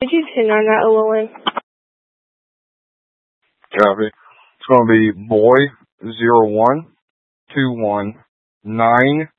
Could you turn on that, Llewellyn? Copy. It's going to be boy 0121 9